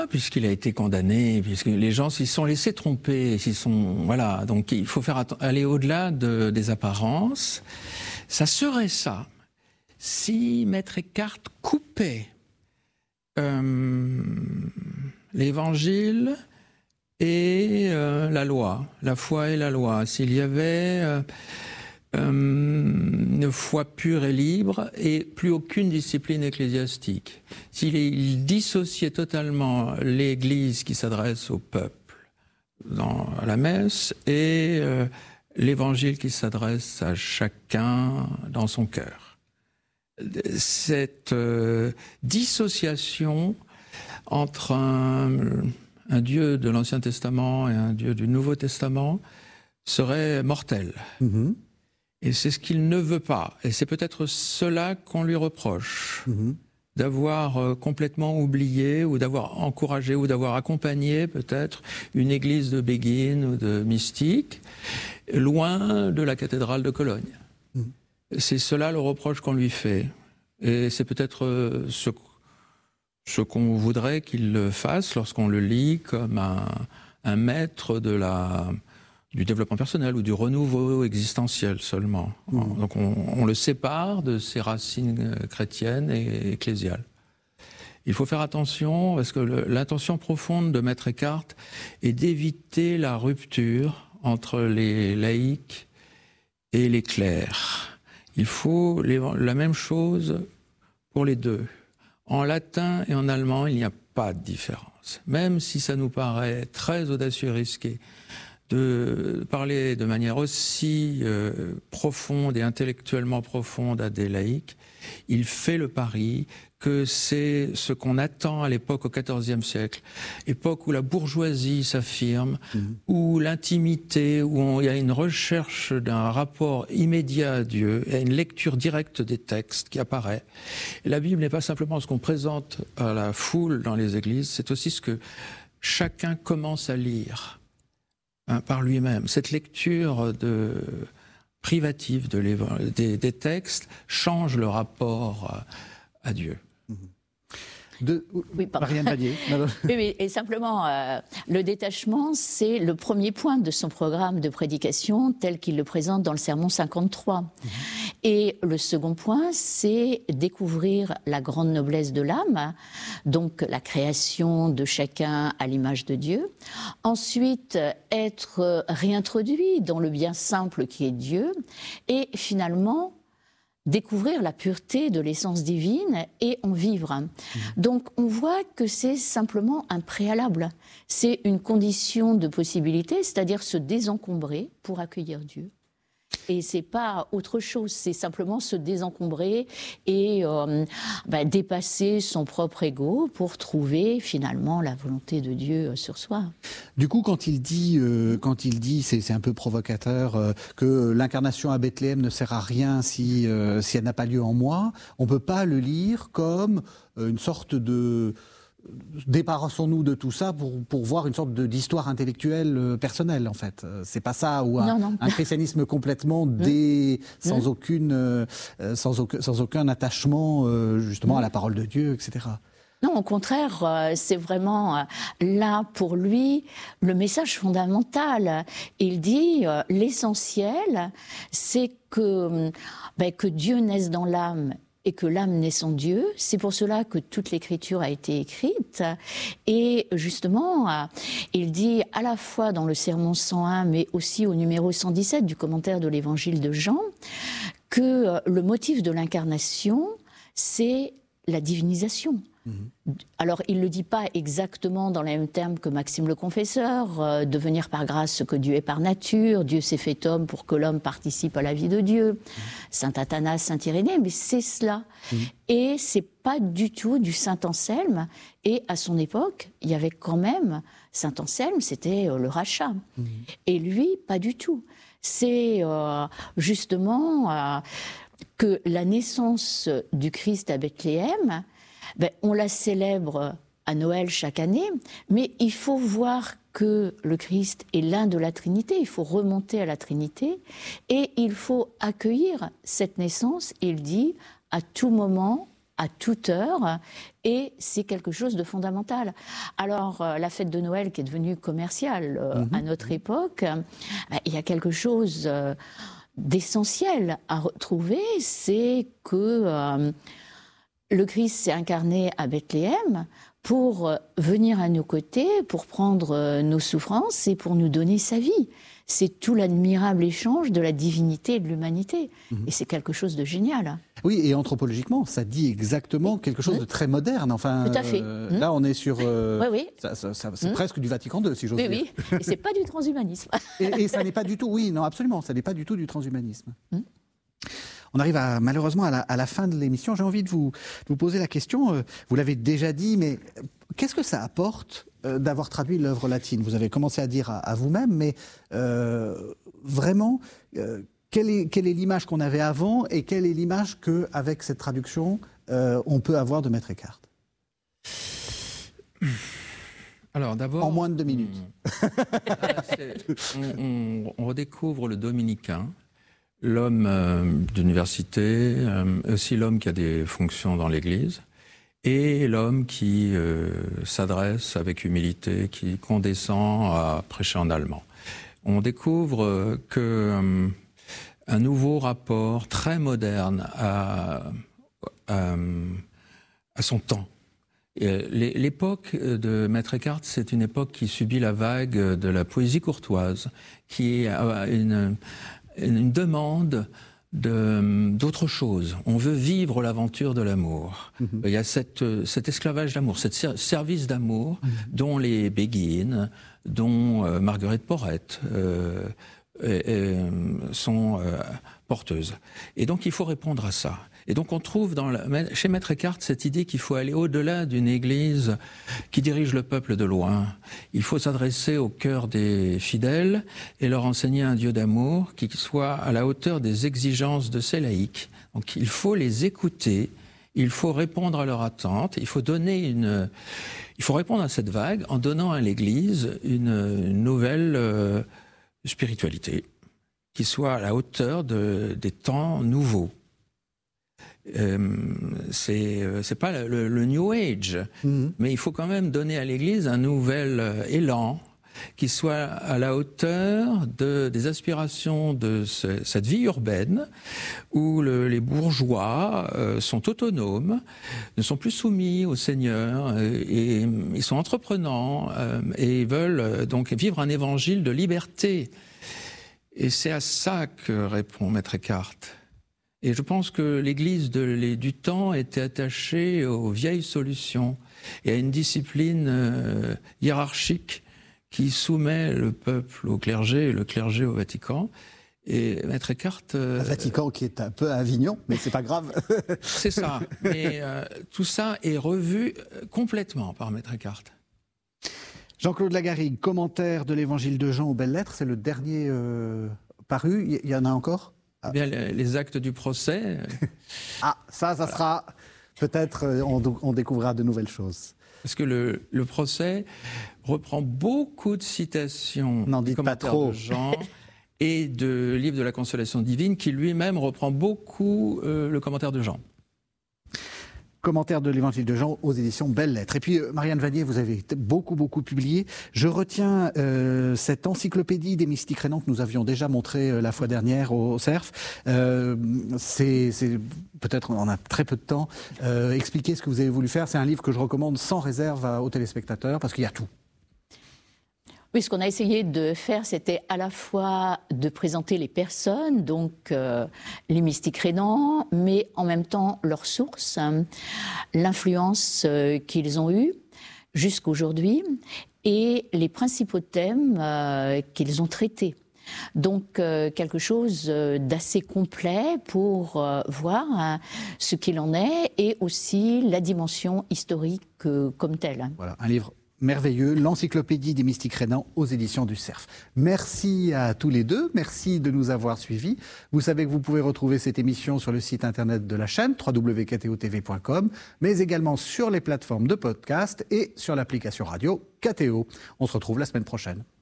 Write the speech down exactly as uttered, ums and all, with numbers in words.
puisqu'il a été condamné, puisque les gens s'y sont laissés tromper, s'ils sont voilà. Donc il faut faire aller au-delà de, des apparences. Ça serait ça si Maître Eckhart coupait euh, l'Évangile et euh, la loi, la foi et la loi. S'il y avait euh, euh, une foi pure et libre et plus aucune discipline ecclésiastique. S'il il dissociait totalement l'Église qui s'adresse au peuple dans à la messe et euh, l'Évangile qui s'adresse à chacun dans son cœur. Cette euh, dissociation entre un, un Dieu de l'Ancien Testament et un Dieu du Nouveau Testament serait mortelle. Mmh. Et c'est ce qu'il ne veut pas. Et c'est peut-être cela qu'on lui reproche. Mmh. D'avoir euh, complètement oublié ou d'avoir encouragé ou d'avoir accompagné peut-être une église de béguines ou de mystiques loin de la cathédrale de Cologne. Mmh. C'est cela le reproche qu'on lui fait. Et c'est peut-être euh, ce, ce qu'on voudrait qu'il le fasse lorsqu'on le lit comme un, un maître de la, du développement personnel ou du renouveau existentiel seulement. Mmh. Donc on, on le sépare de ses racines chrétiennes et ecclésiales. Il faut faire attention parce que le, l'intention profonde de Maître Eckhart est d'éviter la rupture entre les laïcs et les clercs. Il faut les, la même chose pour les deux. En latin et en allemand, il n'y a pas de différence. Même si ça nous paraît très audacieux et risqué de parler de manière aussi euh, profonde et intellectuellement profonde à des laïcs, il fait le pari que c'est ce qu'on attend à l'époque au quatorzième siècle, époque où la bourgeoisie s'affirme, mmh. où l'intimité, où on, il y a une recherche d'un rapport immédiat à Dieu, et une lecture directe des textes qui apparaît. Et la Bible n'est pas simplement ce qu'on présente à la foule dans les églises, c'est aussi ce que chacun commence à lire hein, par lui-même. Cette lecture de, privative de des, des textes change le rapport à Dieu. De... Oui, Marianne Vallier. oui, oui, et simplement, euh, le détachement, c'est le premier point de son programme de prédication tel qu'il le présente dans le sermon cinquante-trois. Mmh. Et le second point, c'est découvrir la grande noblesse de l'âme, donc la création de chacun à l'image de Dieu. Ensuite, être réintroduit dans le bien simple qui est Dieu. Et finalement, découvrir la pureté de l'essence divine et en vivre. Mmh. Donc on voit que c'est simplement un préalable. C'est une condition de possibilité, c'est-à-dire se désencombrer pour accueillir Dieu. Et c'est pas autre chose, c'est simplement se désencombrer et euh, bah, dépasser son propre ego pour trouver finalement la volonté de Dieu sur soi. Du coup, quand il dit, euh, quand il dit, c'est, c'est un peu provocateur, euh, que l'incarnation à Bethléem ne sert à rien si, euh, si elle n'a pas lieu en moi, on peut pas le lire comme euh, une sorte de débarrassons-nous de tout ça pour, pour voir une sorte de, d'histoire intellectuelle euh, personnelle, en fait. Euh, c'est pas ça, ou un, non, non. un christianisme complètement dé, mmh. sans, mmh. aucune, euh, sans, aucun, sans aucun attachement, euh, justement, mmh. à la parole de Dieu, et cetera. Non, au contraire, euh, c'est vraiment euh, là, pour lui, le message fondamental. Il dit, euh, l'essentiel, c'est que, ben, que Dieu naisse dans l'âme et que l'âme naisse en Dieu. C'est pour cela que toute l'Écriture a été écrite. Et justement, il dit à la fois dans le sermon cent un, mais aussi au numéro cent dix-sept du commentaire de l'Évangile de Jean, que le motif de l'incarnation, c'est la divinisation. Mmh. Alors, il ne le dit pas exactement dans les mêmes termes que Maxime le Confesseur, euh, devenir par grâce ce que Dieu est par nature, Dieu s'est fait homme pour que l'homme participe à la vie de Dieu, mmh. Saint Athanas, Saint Irénée, mais c'est cela. Mmh. Et c'est pas du tout du Saint Anselme, et à son époque, il y avait quand même, Saint Anselme, c'était euh, le rachat. Mmh. Et lui, pas du tout. C'est euh, justement euh, que la naissance du Christ à Bethléem, ben, on la célèbre à Noël chaque année, mais il faut voir que le Christ est l'un de la Trinité, il faut remonter à la Trinité, et il faut accueillir cette naissance, il dit, à tout moment, à toute heure, et c'est quelque chose de fondamental. Alors, euh, la fête de Noël qui est devenue commerciale euh, mmh. à notre époque, euh, il y a quelque chose euh, d'essentiel à retrouver, c'est que euh, le Christ s'est incarné à Bethléem pour euh, venir à nos côtés, pour prendre euh, nos souffrances et pour nous donner sa vie. C'est tout l'admirable échange de la divinité et de l'humanité. Mmh. Et c'est quelque chose de génial. Oui, et anthropologiquement, ça dit exactement quelque chose mmh. de très moderne. Enfin, tout à fait. Euh, mmh. Là, on est sur... Euh, oui, oui. Ça, ça, ça, c'est mmh. presque du Vatican deux, si j'ose oui, dire. Oui, oui. Et c'est pas du transhumanisme. et, et ça n'est pas du tout... Oui, non, absolument. Ça n'est pas du tout du transhumanisme. Mmh. On arrive à, malheureusement à la, à la fin de l'émission. J'ai envie de vous, de vous poser la question. Euh, vous l'avez déjà dit, mais qu'est-ce que ça apporte euh, d'avoir traduit l'œuvre latine? Vous avez commencé à dire à, à vous-même, mais euh, vraiment, euh, quelle est, quelle est l'image qu'on avait avant et quelle est l'image qu'avec cette traduction, euh, on peut avoir de Maître Eckhart? Alors d'abord... En moins de deux minutes. On, on, on redécouvre le dominicain. L'homme euh, d'université, euh, aussi l'homme qui a des fonctions dans l'Église, et l'homme qui euh, s'adresse avec humilité, qui condescend à prêcher en allemand. On découvre euh, que euh, un nouveau rapport très moderne à, à, à son temps. L'époque de Maître Eckhart, c'est une époque qui subit la vague de la poésie courtoise, qui a une... une demande de, d'autre chose. On veut vivre l'aventure de l'amour. Mmh. Il y a cette, cet esclavage d'amour, cet service d'amour mmh. dont les Béguines, dont euh, Marguerite Porrette euh, et, et, sont euh, porteuses. Et donc il faut répondre à ça. Et donc on trouve dans la, chez Maître Eckhart cette idée qu'il faut aller au-delà d'une église qui dirige le peuple de loin. Il faut s'adresser au cœur des fidèles et leur enseigner un Dieu d'amour qui soit à la hauteur des exigences de ses laïcs. Donc il faut les écouter, il faut répondre à leurs attentes, il faut donner une, il faut répondre à cette vague en donnant à l'Église une, une nouvelle euh, spiritualité qui soit à la hauteur de, des temps nouveaux. Euh, c'est c'est pas le, le New Age, mmh. mais il faut quand même donner à l'Église un nouvel euh, élan qui soit à la hauteur de, des aspirations de ce, cette vie urbaine où le, les bourgeois euh, sont autonomes, ne sont plus soumis au Seigneur et, et ils sont entreprenants euh, et veulent euh, donc vivre un évangile de liberté. Et c'est à ça que répond Maître Eckhart. Et je pense que l'Église de, les, du temps était attachée aux vieilles solutions et à une discipline euh, hiérarchique qui soumet le peuple au clergé et le clergé au Vatican. Et Maître Eckhart... Euh, le Vatican qui est un peu à Avignon, mais c'est pas grave. C'est ça. Mais euh, tout ça est revu complètement par Maître Eckhart. Jean-Claude Lagarrigue, commentaire de l'Évangile de Jean aux Belles Lettres, c'est le dernier euh, paru. Il y en a encore? Ah. Eh bien, les actes du procès. Ah, ça, ça sera peut-être, on, on découvrira de nouvelles choses. Parce que le, le procès reprend beaucoup de citations du commentaire de Jean et de livre de la Consolation divine, qui lui-même reprend beaucoup euh, le commentaire de Jean. Commentaire de l'Évangile de Jean aux éditions Belles Lettres. Et puis, euh, Marianne Vanier, vous avez beaucoup, beaucoup publié. Je retiens euh, cette encyclopédie des mystiques rénants que nous avions déjà montrée euh, la fois dernière au, au C E R F. Euh, c'est, c'est, peut-être on a très peu de temps. Euh, expliquez ce que vous avez voulu faire. C'est un livre que je recommande sans réserve à, aux téléspectateurs parce qu'il y a tout. Oui, ce qu'on a essayé de faire, c'était à la fois de présenter les personnes, donc euh, les mystiques rénants, mais en même temps leurs sources, hein, l'influence euh, qu'ils ont eue jusqu'aujourd'hui et les principaux thèmes euh, qu'ils ont traités. Donc euh, quelque chose d'assez complet pour euh, voir hein, ce qu'il en est et aussi la dimension historique euh, comme telle. Voilà, un livre merveilleux, l'encyclopédie des mystiques rénants aux éditions du C E R F. Merci à tous les deux, merci de nous avoir suivis. Vous savez que vous pouvez retrouver cette émission sur le site internet de la chaîne w w w point k t o t v point com, mais également sur les plateformes de podcast et sur l'application radio K T O. On se retrouve la semaine prochaine.